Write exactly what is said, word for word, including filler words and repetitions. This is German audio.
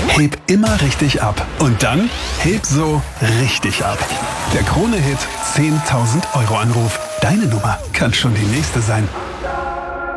Heb immer richtig ab. Und dann heb so richtig ab. Der Krone-Hit zehntausend Euro Anruf. Deine Nummer kann schon die nächste sein.